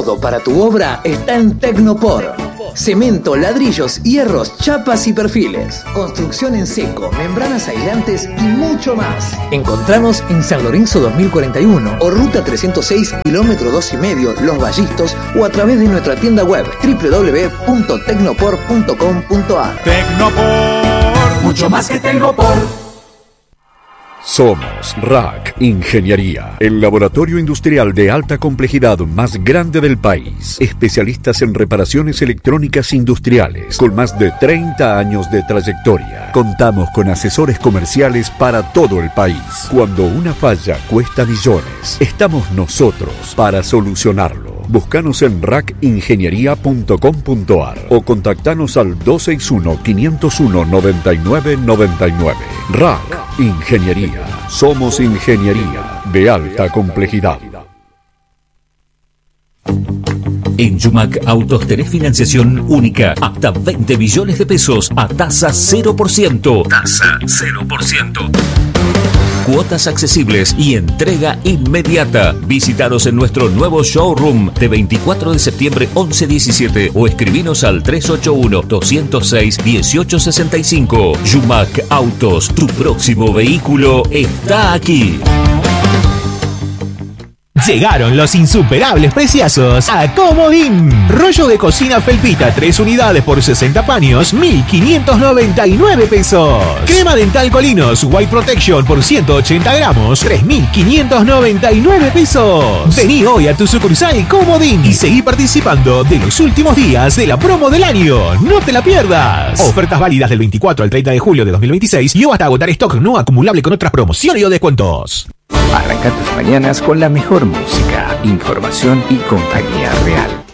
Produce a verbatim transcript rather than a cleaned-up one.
Todo para tu obra está en Tecnopor. Cemento, ladrillos, hierros, chapas y perfiles. Construcción en seco, membranas aislantes y mucho más. Encontranos en San Lorenzo dos mil cuarenta y uno o Ruta trescientos seis, kilómetro dos y medio, Los Vallistos, o a través de nuestra tienda web doble u doble u doble u punto tecnopor punto com punto a r. Tecnopor, mucho más que Tecnopor. Somos R A C Ingeniería, el laboratorio industrial de alta complejidad más grande del país. Especialistas en reparaciones electrónicas industriales, con más de treinta años de trayectoria. Contamos con asesores comerciales para todo el país. Cuando una falla cuesta millones, estamos nosotros para solucionarlo. Búscanos en rac ingeniería punto com punto a r o contactanos al dos seis uno, cinco cero uno, nueve nueve nueve nueve. R A C Ingeniería. Somos ingeniería de alta complejidad. En Yumac Autos tenés financiación única hasta veinte millones de pesos a tasa cero por ciento. Tasa cero por ciento. Cuotas accesibles y entrega inmediata. Visítanos en nuestro nuevo showroom de veinticuatro de septiembre once diecisiete o escribinos al tres ocho uno, dos cero seis, uno ocho seis cinco. Yumac Autos, tu próximo vehículo está aquí. Llegaron los insuperables preciazos a Comodín. Rollo de cocina Felpita, tres unidades por sesenta paños, mil quinientos noventa y nueve pesos. Crema dental Colinos White Protection por ciento ochenta gramos, tres mil quinientos noventa y nueve pesos. Vení hoy a tu sucursal Comodín y seguí participando de los últimos días de la promo del año. No te la pierdas. Ofertas válidas del veinticuatro al treinta de julio de dos mil veintiséis y o hasta agotar stock no acumulable con otras promociones o descuentos. Arranca tus mañanas con la mejor música, información y compañía real.